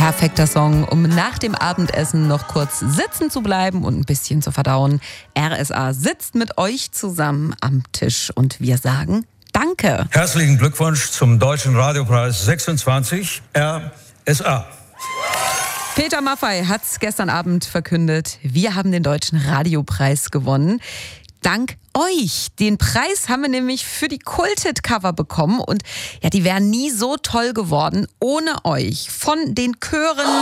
Perfekter Song, um nach dem Abendessen noch kurz sitzen zu bleiben und ein bisschen zu verdauen. RSA sitzt mit euch zusammen am Tisch und wir sagen Danke. Herzlichen Glückwunsch zum Deutschen Radiopreis 26 RSA. Peter Maffay hat es gestern Abend verkündet. Wir haben den Deutschen Radiopreis gewonnen. Dank euch. Den Preis haben wir nämlich für die Kult-Hit-Cover bekommen und ja, die wären nie so toll geworden ohne euch. Von den Chören